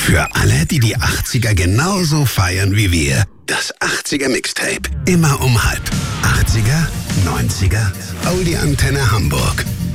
Für alle, die die 80er genauso feiern wie wir. Das 80er Mixtape. Immer um halb. 80er, 90er, Audi Antenne Hamburg.